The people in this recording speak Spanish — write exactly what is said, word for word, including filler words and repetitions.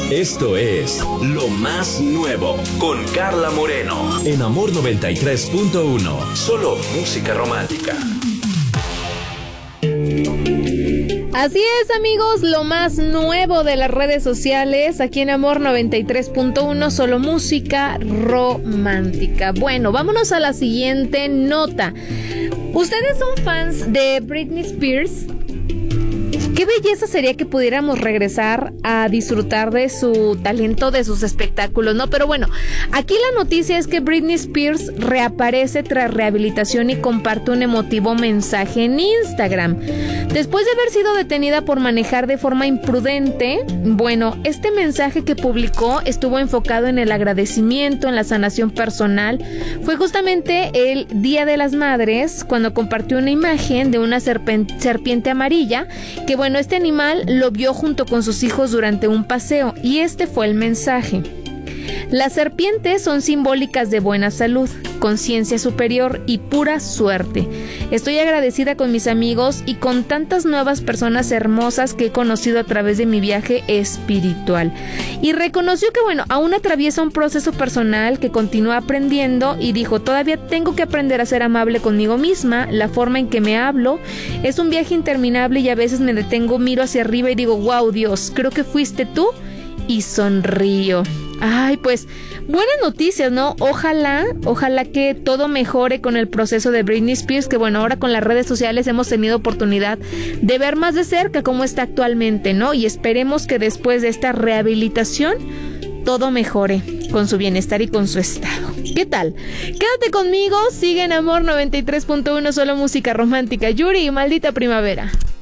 Esto es Lo Más Nuevo con Carla Moreno en Amor noventa y tres punto uno. Solo música romántica. Así es, amigos, lo más nuevo de las redes sociales aquí en Amor noventa y tres punto uno, solo música romántica. Bueno, vámonos a la siguiente nota. ¿Ustedes son fans de Britney Spears? Qué belleza sería que pudiéramos regresar a disfrutar de su talento, de sus espectáculos, ¿no? Pero bueno, aquí la noticia es que Britney Spears reaparece tras rehabilitación y comparte un emotivo mensaje en Instagram. Después de haber sido detenida por manejar de forma imprudente, bueno, este mensaje que publicó estuvo enfocado en el agradecimiento, en la sanación personal. Fue justamente el Día de las Madres cuando compartió una imagen de una serpen- serpiente amarilla que, bueno, Bueno, este animal lo vio junto con sus hijos durante un paseo y este fue el mensaje. Las serpientes son simbólicas de buena salud, conciencia superior y pura suerte. Estoy agradecida con mis amigos y con tantas nuevas personas hermosas que he conocido a través de mi viaje espiritual. Y reconoció que, bueno, aún atraviesa un proceso personal, que continúa aprendiendo y dijo, todavía tengo que aprender a ser amable conmigo misma, la forma en que me hablo. Es un viaje interminable y a veces me detengo, miro hacia arriba y digo, wow, Dios, creo que fuiste tú, y sonrío. Ay, pues, buenas noticias, ¿no? Ojalá, ojalá que todo mejore con el proceso de Britney Spears, que bueno, ahora con las redes sociales hemos tenido oportunidad de ver más de cerca cómo está actualmente, ¿no? Y esperemos que después de esta rehabilitación todo mejore con su bienestar y con su estado. ¿Qué tal? Quédate conmigo, sigue en Amor noventa y tres punto uno, solo música romántica. Yuri, Maldita Primavera.